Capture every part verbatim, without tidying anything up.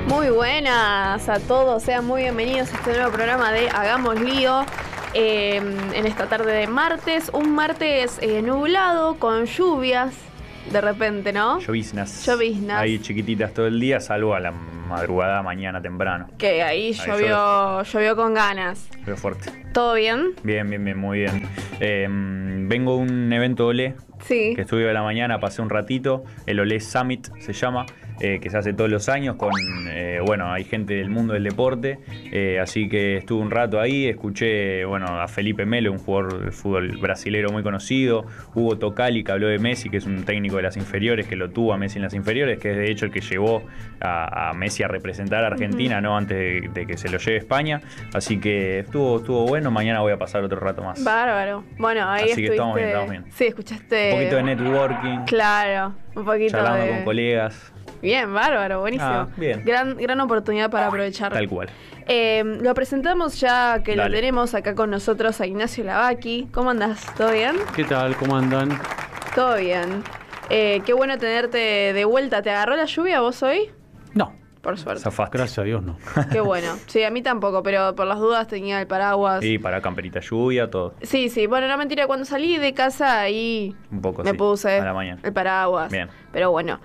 Muy buenas a todos, sean muy bienvenidos a este nuevo programa de Hagamos Lío. Eh, en esta tarde de martes, un martes eh, nublado con lluvias de repente, ¿no? Lloviznas. Lloviznas. Ahí chiquititas todo el día, salvo a la madrugada, mañana temprano. Que ahí, ahí llovió, llovió con ganas. Llovió fuerte. ¿Todo bien? Bien, bien, bien, muy bien. Eh, vengo a un evento Olé. Sí. Que estuve a la mañana, pasé un ratito. El Olé Summit se llama. Eh, que se hace todos los años con, eh, bueno, hay gente del mundo del deporte, eh, así que estuve un rato ahí, escuché, bueno, a Felipe Melo, un jugador de fútbol brasilero muy conocido, Hugo Tocali, que habló de Messi, que es un técnico de las inferiores, que lo tuvo a Messi en las inferiores, que es de hecho el que llevó a, a Messi a representar a Argentina, uh-huh. ¿no? Antes de, de que se lo lleve España, así que estuvo, estuvo bueno, mañana voy a pasar otro rato más. Bárbaro. Bueno, ahí así estuviste... que estamos bien, estamos bien. Sí, escuchaste... Un poquito de networking. Claro, un poquito charlando de... con colegas. Bien, bárbaro, buenísimo. Ah, bien. Gran, gran oportunidad para aprovechar. Tal cual. Eh, lo presentamos ya que Dale. Lo tenemos acá con nosotros a Ignacio Lavaki. ¿Cómo andás? ¿Todo bien? ¿Qué tal? ¿Cómo andan? Todo bien. Eh, qué bueno tenerte de vuelta. ¿Te agarró la lluvia vos hoy? No. Por suerte. Zafaste. Gracias a Dios, no. Qué bueno. Sí, a mí tampoco, pero por las dudas tenía el paraguas. Sí, para camperita lluvia, todo. Sí, sí. Bueno, no mentira, cuando salí de casa ahí Un poco, me sí, puse a la mañana. el paraguas. Bien. Pero bueno.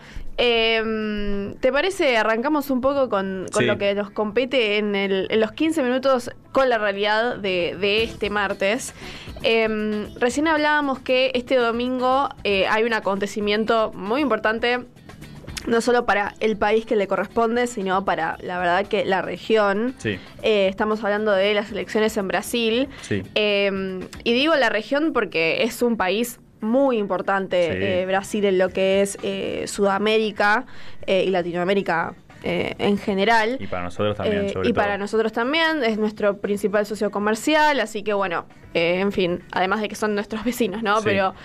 Eh, ¿Te parece? Arrancamos un poco con, con sí. lo que nos compete en, el, en los quince minutos con la realidad de, de este martes. Eh, recién hablábamos que este domingo eh, hay un acontecimiento muy importante, no solo para el país que le corresponde, sino para, la verdad, que la región. Sí. Eh, estamos hablando de las elecciones en Brasil. Sí. Eh, y digo la región porque es un país muy importante, sí. eh, Brasil, en lo que es eh, Sudamérica eh, y Latinoamérica eh, en general. Y para nosotros también, eh, sobre y todo. para nosotros también, es nuestro principal socio comercial, así que bueno, eh, en fin, además de que son nuestros vecinos, ¿no? Sí. Pero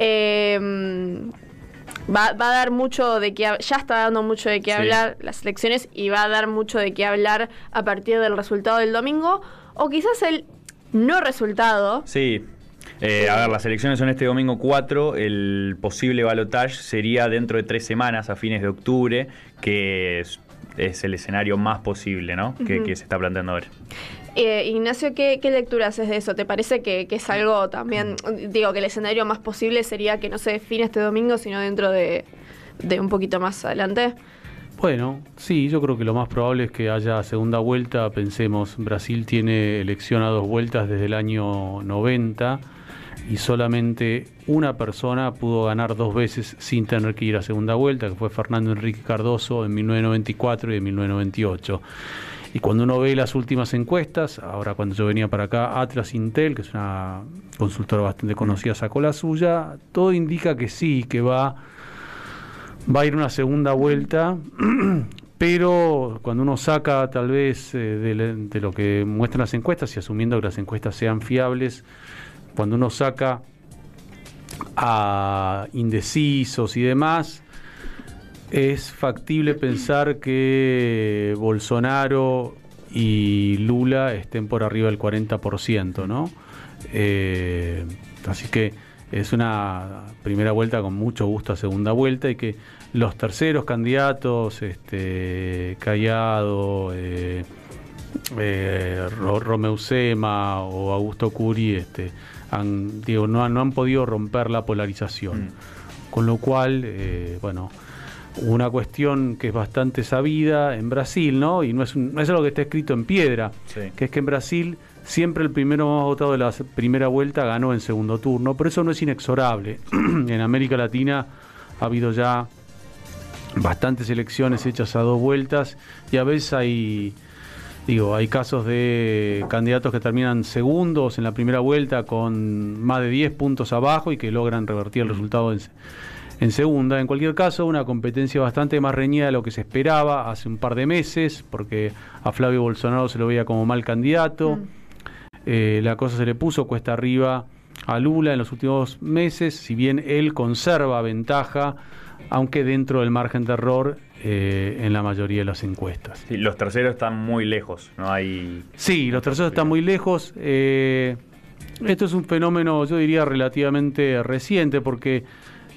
eh, va, va a dar mucho de qué, ya está dando mucho de qué Sí. hablar las elecciones y va a dar mucho de qué hablar a partir del resultado del domingo, o quizás el no resultado. Sí. Eh, a ver, las elecciones son este domingo cuatro, el posible balotaje sería dentro de tres semanas, a fines de octubre, que es, es el escenario más posible, ¿no? Uh-huh. que, que se está planteando ahora. Eh, Ignacio, ¿qué, ¿qué lectura haces de eso? ¿Te parece que, que es algo también, digo, que el escenario más posible sería que no se define este domingo, sino dentro de, de un poquito más adelante? Bueno, sí, yo creo que lo más probable es que haya segunda vuelta. Pensemos, Brasil tiene elección a dos vueltas desde el año noventa y solamente una persona pudo ganar dos veces sin tener que ir a segunda vuelta, que fue Fernando Henrique Cardoso en mil novecientos noventa y cuatro y en mil novecientos noventa y ocho. Y cuando uno ve las últimas encuestas, ahora cuando yo venía para acá, Atlas Intel, que es una consultora bastante conocida, sacó la suya, todo indica que sí, que va... Va a ir una segunda vuelta, pero cuando uno saca tal vez eh, de, de lo que muestran las encuestas y asumiendo que las encuestas sean fiables, cuando uno saca a indecisos y demás, es factible pensar que Bolsonaro y Lula estén por arriba del cuarenta por ciento, ¿no? Eh, así que es una primera vuelta con mucho gusto a segunda vuelta y que los terceros candidatos, este, Cayado, eh, eh, Romeu Zema o Augusto Curi, este, han, digo, no, han, no han podido romper la polarización. Mm. Con lo cual, eh, bueno, una cuestión que es bastante sabida en Brasil, ¿no? Y no es, un, no es algo que esté escrito en piedra, sí. Que es que en Brasil siempre el primero más votado de la primera vuelta ganó en segundo turno, pero eso no es inexorable. En América Latina ha habido ya bastantes elecciones hechas a dos vueltas y a veces hay, digo, hay casos de candidatos que terminan segundos en la primera vuelta con más de diez puntos abajo y que logran revertir el resultado en, en segunda. En cualquier caso, una competencia bastante más reñida de lo que se esperaba hace un par de meses, porque a Flavio Bolsonaro se lo veía como mal candidato. Mm. Eh, la cosa se le puso cuesta arriba a Lula en los últimos meses, si bien él conserva ventaja, aunque dentro del margen de error eh, en la mayoría de las encuestas. Sí, los terceros están muy lejos, no hay... Sí, los terceros están muy lejos. Eh, esto es un fenómeno, yo diría, relativamente reciente, porque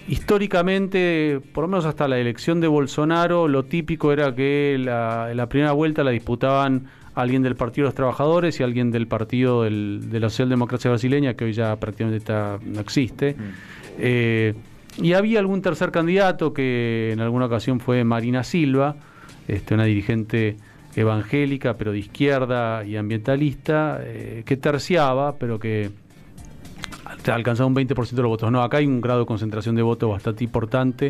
históricamente, por lo menos hasta la elección de Bolsonaro, lo típico era que la, la primera vuelta la disputaban alguien del Partido de los Trabajadores y alguien del Partido del, de la Socialdemocracia Brasileña, que hoy ya prácticamente está, no existe. Mm. Eh, y había algún tercer candidato, que en alguna ocasión fue Marina Silva, este, una dirigente evangélica, pero de izquierda y ambientalista, eh, que terciaba, pero que alcanzaba un veinte por ciento de los votos. No, acá hay un grado de concentración de votos bastante importante,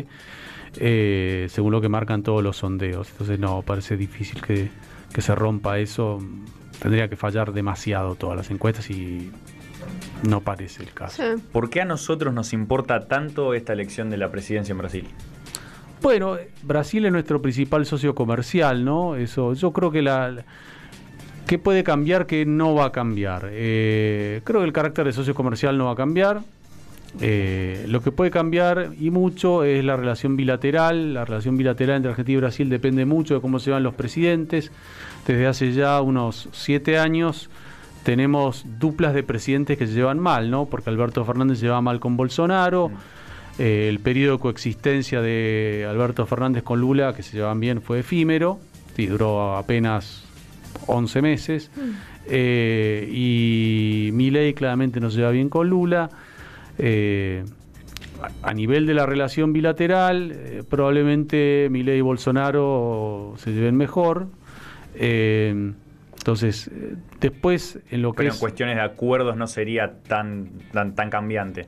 eh, según lo que marcan todos los sondeos. Entonces, no, parece difícil que, que se rompa eso. Tendría que fallar demasiado todas las encuestas y no parece el caso. Sí. ¿Por qué a nosotros nos importa tanto esta elección de la presidencia en Brasil? Bueno, Brasil es nuestro principal socio comercial, ¿no? Eso, yo creo que la... la ¿qué puede cambiar? ¿Qué no va a cambiar? Eh, creo que el carácter de socio comercial no va a cambiar. Eh, lo que puede cambiar, y mucho, es la relación bilateral. La relación bilateral entre Argentina y Brasil depende mucho de cómo se van los presidentes. Desde hace ya unos siete años tenemos duplas de presidentes que se llevan mal, ¿no? Porque Alberto Fernández se lleva mal con Bolsonaro. Eh, el periodo de coexistencia de Alberto Fernández con Lula, que se llevan bien, fue efímero. Sí, duró apenas once meses. Mm. Eh, y Milei claramente no se lleva bien con Lula. Eh, a, a nivel de la relación bilateral, eh, probablemente Milei y Bolsonaro se lleven mejor. Eh, entonces, eh, después en lo que Pero es... en cuestiones de acuerdos no sería tan, tan, tan cambiante.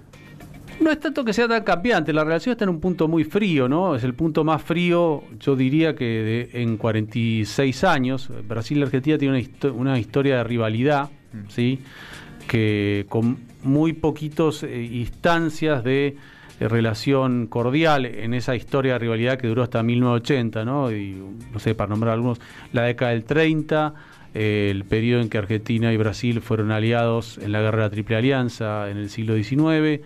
No es tanto que sea tan cambiante, la relación está en un punto muy frío, ¿no? Es el punto más frío, yo diría que de, en cuarenta y seis años. Brasil y Argentina tienen una, histo- una historia de rivalidad, mm. ¿sí? Que con muy poquitos eh, instancias de, de relación cordial en esa historia de rivalidad que duró hasta mil novecientos ochenta, ¿no? Y, no sé, para nombrar algunos, la década del treinta, eh, el periodo en que Argentina y Brasil fueron aliados en la guerra de la Triple Alianza en el siglo diecinueve.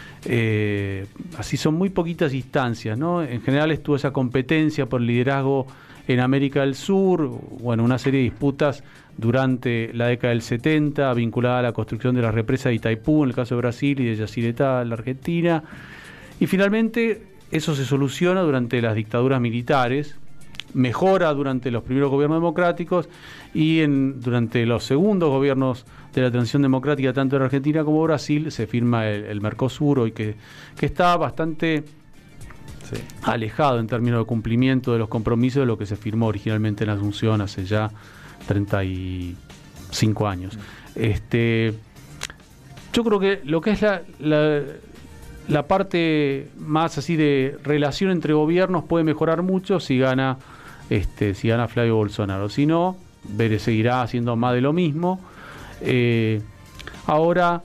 Eh, así son muy poquitas instancias, ¿no? En general estuvo esa competencia por liderazgo en América del Sur, bueno, una serie de disputas durante la década del setenta vinculada a la construcción de la represa de Itaipú en el caso de Brasil y de Yacyretá en la Argentina, y finalmente eso se soluciona durante las dictaduras militares, mejora durante los primeros gobiernos democráticos y en, durante los segundos gobiernos de la transición democrática, tanto en Argentina como Brasil, se firma el, el Mercosur, hoy que, que está bastante sí. alejado en términos de cumplimiento de los compromisos de lo que se firmó originalmente en Asunción hace ya treinta y cinco años. Este, yo creo que lo que es la, la, la parte más así de relación entre gobiernos puede mejorar mucho si gana, este, si gana Flavio Bolsonaro. Si no, Vélez seguirá haciendo más de lo mismo. Eh, ahora,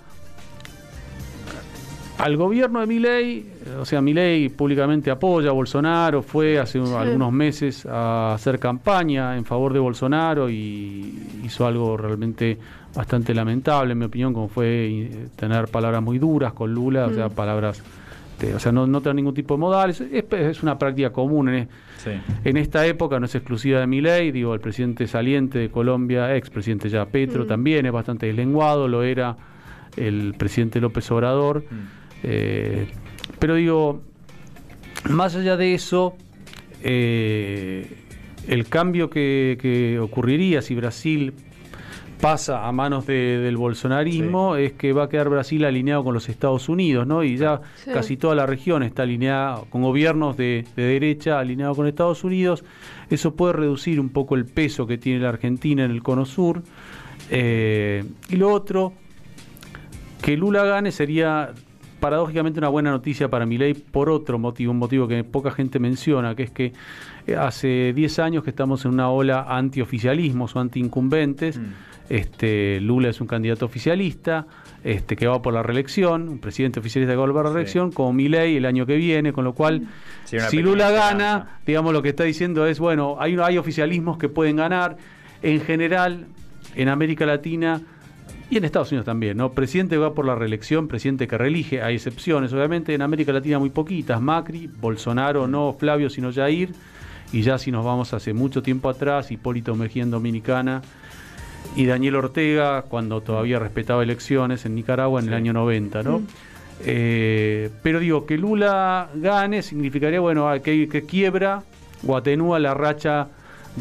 al gobierno de Milei, o sea, Milei públicamente apoya a Bolsonaro, fue hace sí. algunos meses a hacer campaña en favor de Bolsonaro y hizo algo realmente bastante lamentable, en mi opinión, como fue tener palabras muy duras con Lula, mm. o sea, palabras, de, o sea, no, no tener ningún tipo de modales. Es, es una práctica común en, sí. en esta época, no es exclusiva de Milei, digo, el presidente saliente de Colombia, expresidente ya Petro, mm. también es bastante deslenguado, lo era el presidente López Obrador. Mm. Eh, pero digo, más allá de eso, eh, el cambio que, que ocurriría si Brasil pasa a manos de, del bolsonarismo sí. es que va a quedar Brasil alineado con los Estados Unidos, ¿no? Y ya sí. casi toda la región está alineada con gobiernos de, de derecha alineados con Estados Unidos. Eso puede reducir un poco el peso que tiene la Argentina en el Cono Sur. Eh, y lo otro, que Lula gane sería paradójicamente una buena noticia para Milei por otro motivo, un motivo que poca gente menciona, que es que hace diez años que estamos en una ola antioficialismos o antiincumbentes. Mm. Este, Lula es un candidato oficialista, este, que va por la reelección, un presidente oficialista que va por la reelección, sí. como Milei el año que viene, con lo cual, sí, si Lula gana, esperanza. digamos, lo que está diciendo es, bueno, hay, hay oficialismos que pueden ganar. En general, en América Latina y en Estados Unidos también, ¿no? Presidente que va por la reelección, presidente que reelige, hay excepciones, obviamente, en América Latina muy poquitas, Macri, Bolsonaro, no Flavio, sino Jair, y ya si nos vamos hace mucho tiempo atrás, Hipólito Mejía en Dominicana, y Daniel Ortega, cuando todavía respetaba elecciones en Nicaragua en sí. el año noventa, ¿no? Mm. Eh, pero digo, que Lula gane significaría, bueno, que, que quiebra o atenúa la racha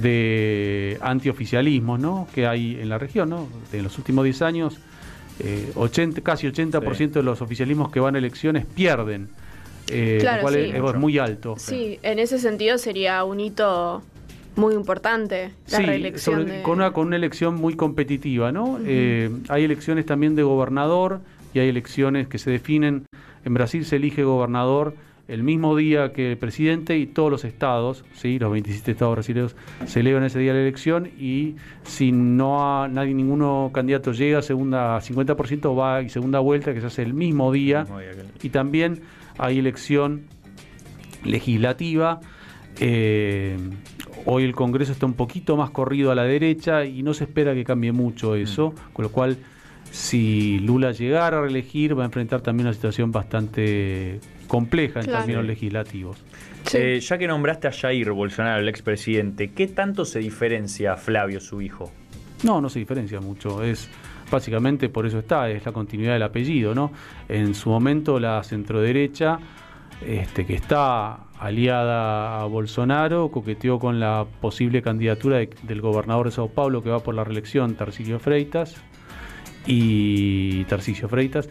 de antioficialismos, ¿no?, que hay en la región, ¿no? En los últimos diez años, eh, ochenta, casi ochenta por ciento sí. de los oficialismos que van a elecciones pierden, eh, claro, lo cual sí. es, es muy alto. Sí, en ese sentido sería un hito muy importante la sí, reelección. Sobre, de... con, una, con una elección muy competitiva, ¿no? Uh-huh. eh, hay elecciones también de gobernador y hay elecciones que se definen. En Brasil se elige gobernador el mismo día que el presidente, y todos los estados, ¿sí?, los veintisiete estados brasileños celebran ese día la elección, y si no ha, nadie, ninguno candidato llega a segunda, cincuenta por ciento va y segunda vuelta, que se hace el mismo día. El mismo día que... Y también hay elección legislativa. Eh, hoy el Congreso está un poquito más corrido a la derecha y no se espera que cambie mucho eso, mm. con lo cual, si Lula llegara a reelegir, va a enfrentar también una situación bastante compleja en claro. términos legislativos. Sí. Eh, ya que nombraste a Jair Bolsonaro, el expresidente, ¿qué tanto se diferencia a Flavio, su hijo? No, no se diferencia mucho. Es básicamente, por eso está, es la continuidad del apellido, ¿no? En su momento la centroderecha, este, que está aliada a Bolsonaro, coqueteó con la posible candidatura de, del gobernador de Sao Paulo, que va por la reelección, Tarcísio Freitas, y Tarcísio Freitas,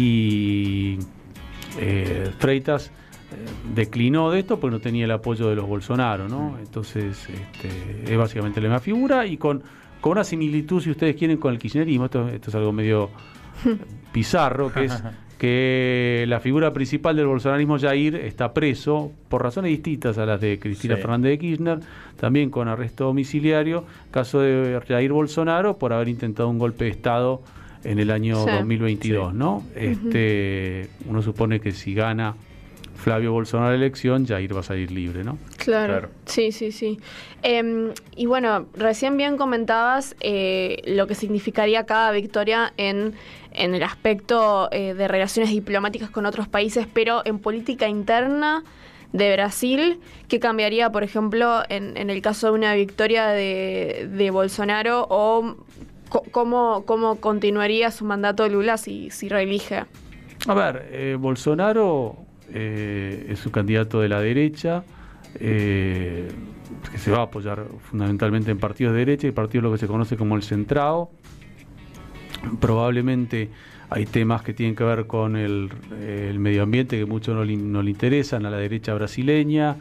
y eh, Freitas eh, declinó de esto porque no tenía el apoyo de los Bolsonaro, ¿no? Entonces, este, es básicamente la misma figura, y con, con una similitud, si ustedes quieren, con el kirchnerismo. Esto, esto es algo medio bizarro, que es que la figura principal del bolsonarismo, Jair, está preso por razones distintas a las de Cristina sí. Fernández de Kirchner, también con arresto domiciliario, caso de Jair Bolsonaro por haber intentado un golpe de Estado en el año sí. dos mil veintidós, sí. ¿no? Este, uh-huh. Uno supone que si gana Flavio Bolsonaro la elección, Jair va a salir libre, ¿no? Claro, claro. sí, sí, sí. Eh, y bueno, recién bien comentabas eh, lo que significaría cada victoria en, en el aspecto eh, de relaciones diplomáticas con otros países, pero en política interna de Brasil, ¿qué cambiaría, por ejemplo, en, en el caso de una victoria de, de Bolsonaro, o co- cómo, cómo continuaría su mandato de Lula si, si reelige? A ver, eh, Bolsonaro... Eh, es un candidato de la derecha, eh, que se va a apoyar fundamentalmente en partidos de derecha y partidos lo que se conoce como el centrado. Probablemente hay temas que tienen que ver con el, el medio ambiente que mucho no le, no le interesan a la derecha brasileña.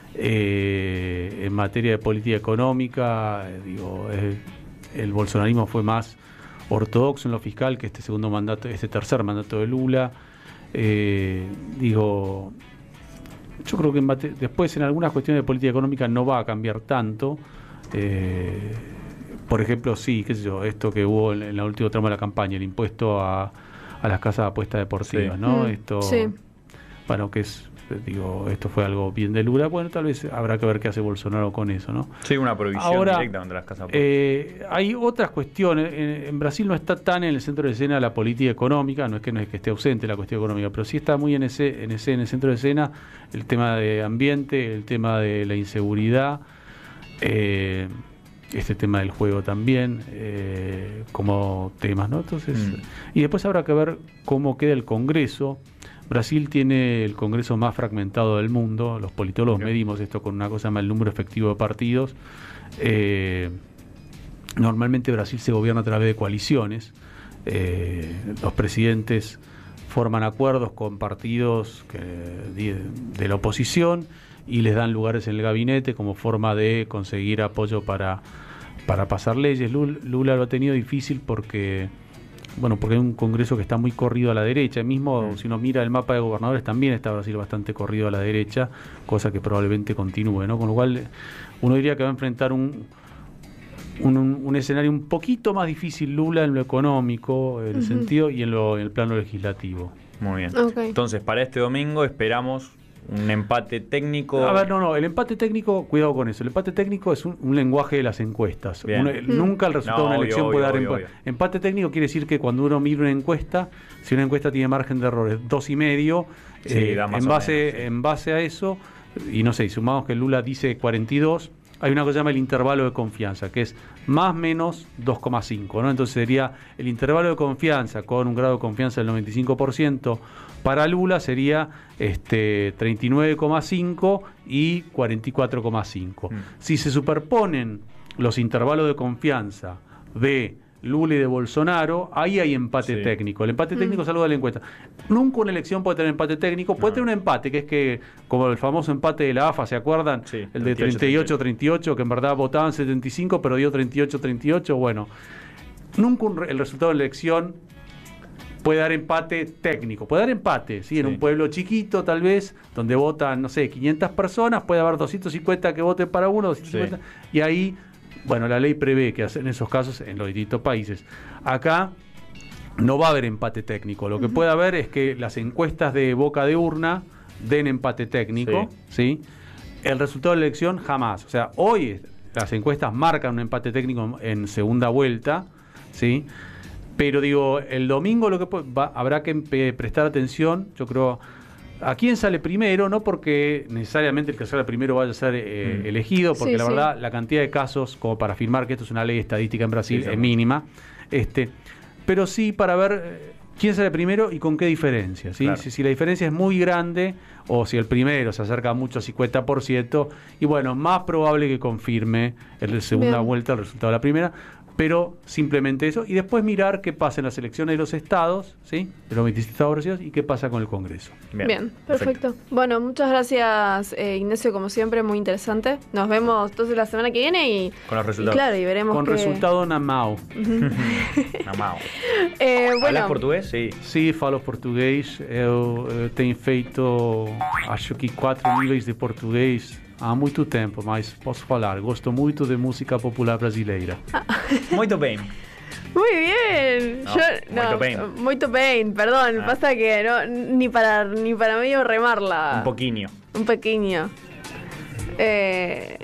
Eh, en materia de política económica, eh, digo, eh, el bolsonarismo fue más ortodoxo en lo fiscal que este segundo mandato, este tercer mandato de Lula. Eh, digo, yo creo que en bate, después en algunas cuestiones de política económica no va a cambiar tanto. Eh, por ejemplo, sí, qué sé yo, esto que hubo en, en la última trama de la campaña, el impuesto a, a las casas de apuestas deportivas, sí. ¿no? Mm, esto, sí. Bueno, que es, digo, esto fue algo bien de Lula. Bueno, tal vez habrá que ver qué hace Bolsonaro con eso, ¿no? Sí, una prohibición Ahora, directa contra las casas. Eh, hay otras cuestiones. En, en Brasil no está tan en el centro de escena la política económica, no es que no es que esté ausente la cuestión económica, pero sí está muy en ese, en ese, en el centro de escena el tema de ambiente, el tema de la inseguridad, eh, este tema del juego también, eh, como temas, ¿no? Entonces, mm. y después habrá que ver cómo queda el Congreso. Brasil tiene el Congreso más fragmentado del mundo. Los politólogos okay. medimos esto con una cosa más el número efectivo de partidos. Eh, normalmente Brasil se gobierna a través de coaliciones. Eh, los presidentes forman acuerdos con partidos que, de, de la oposición y les dan lugares en el gabinete como forma de conseguir apoyo para, para pasar leyes. Lula, Lula lo ha tenido difícil porque... Bueno, porque hay un Congreso que está muy corrido a la derecha. Mismo mm. si uno mira el mapa de gobernadores, también está Brasil bastante corrido a la derecha, cosa que probablemente continúe, ¿no? Con lo cual, uno diría que va a enfrentar un, un, un escenario un poquito más difícil Lula en lo económico, en el uh-huh. sentido, y en, lo, en el plano legislativo. Muy bien. Okay. Entonces, para este domingo esperamos un empate técnico. A ver, no, no, el empate técnico, cuidado con eso. El empate técnico es un, un lenguaje de las encuestas. Uno, mm. Nunca el resultado no, de una elección obvio, puede obvio, dar obvio, emp- obvio. Empate técnico quiere decir que cuando uno mira una encuesta, si una encuesta tiene margen de errores dos y medio, sí, eh, da más en base, menos, sí. en base a eso, y no sé, sumamos que Lula dice cuarenta y dos, hay una cosa que se llama el intervalo de confianza, que es más menos dos coma cinco, ¿no? Entonces sería el intervalo de confianza con un grado de confianza del noventa y cinco por ciento para Lula sería este, treinta y nueve coma cinco y cuarenta y cuatro coma cinco. Mm. Si se superponen los intervalos de confianza de Lula y de Bolsonaro, ahí hay empate sí. técnico. El empate mm. técnico es algo de la encuesta. Nunca una elección puede tener empate técnico, puede no. tener un empate, que es que, como el famoso empate de la A F A, ¿se acuerdan? Sí, el de treinta y ocho treinta y ocho, que en verdad votaban setenta y cinco, pero dio treinta y ocho treinta y ocho. Bueno, nunca un, el resultado de la elección puede dar empate técnico, puede dar empate, ¿sí? En sí. un pueblo chiquito, tal vez, donde votan, no sé, quinientas personas, puede haber doscientos cincuenta que voten para uno, doscientos cincuenta, sí. y ahí, bueno, la ley prevé que en esos casos, en los distintos países. Acá no va a haber empate técnico, lo que uh-huh. puede haber es que las encuestas de boca de urna den empate técnico, ¿sí? ¿sí? El resultado de la elección, jamás. O sea, hoy las encuestas marcan un empate técnico en segunda vuelta, ¿sí? Pero digo, el domingo lo que va, habrá que empe- prestar atención, yo creo, a quién sale primero, no porque necesariamente el que sale primero vaya a ser eh, mm. elegido, porque sí, la sí. verdad la cantidad de casos como para afirmar que esto es una ley estadística en Brasil sí, es mínima, este, pero sí para ver quién sale primero y con qué diferencia, ¿sí? Claro. Si, si la diferencia es muy grande o si el primero se acerca mucho al cincuenta por ciento, y bueno, más probable que confirme en la segunda Bien. vuelta el resultado de la primera. Pero simplemente eso, y después mirar qué pasa en las elecciones de los estados, ¿sí? De los veintisiete estados brasileños, y qué pasa con el Congreso. Bien, Bien perfecto. perfecto. Bueno, muchas gracias, eh, Ignacio, como siempre, muy interesante. Nos vemos entonces la semana que viene y... Con los resultados. Y claro, y veremos Con que... resultado na Mao. Na Mao. Eh, bueno. ¿Hablas português? Sí. Sí, falo português. Eu, eu tenho feito, acho que quatro níveis de português há muito tempo, mas posso falar. Gosto muito de música popular brasileira. Muito bem. Muy bien. No, Yo, muito no, bem. Muito bem, perdón. Ah. Pasa que no, ni para ni para medio remarla. Un poquinho. Un pequeño. Eh...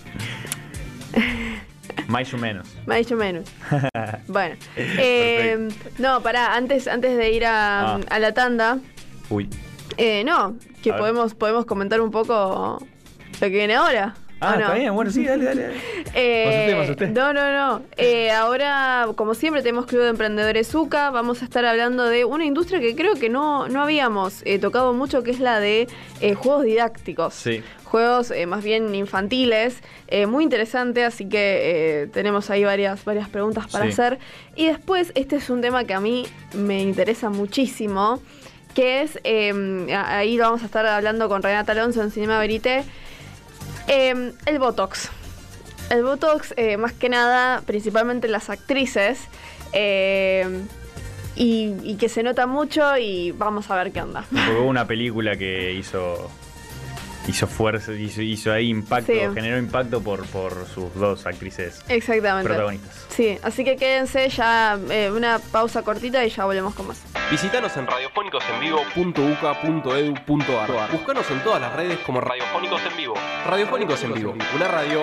Más o menos. Más o menos. Bueno. Eh, no, pará, antes, antes de ir a, ah. a la tanda. Uy. Eh, no, que podemos, podemos comentar un poco lo que viene ahora. Ah, no? Está bien, bueno, sí, dale, dale. eh, ¿Más usted, más usted? No, no, no. Eh, ahora, como siempre, tenemos Club de Emprendedores UCA. Vamos a estar hablando de una industria que creo que no, no habíamos eh, tocado mucho, que es la de eh, juegos didácticos. Sí. Juegos eh, más bien infantiles, eh, muy interesante, así que eh, tenemos ahí varias, varias preguntas para sí. hacer. Y después, este es un tema que a mí me interesa muchísimo, que es, eh, ahí vamos a estar hablando con Renata Alonso en Cinema Verité, eh, el Botox. El Botox, eh, más que nada, principalmente las actrices, eh, y, y que se nota mucho, y vamos a ver qué onda. Hubo una película que hizo... Hizo fuerza, hizo, hizo ahí impacto, sí. generó impacto por, por sus dos actrices Exactamente. protagonistas. Sí, así que quédense ya, eh, una pausa cortita y ya volvemos con más. Visítanos en radiofónicos en vivo punto u c a punto e d u punto a r. Búscanos en todas las redes como Radiofónicos en Vivo. Radiofónicos en Vivo, una radio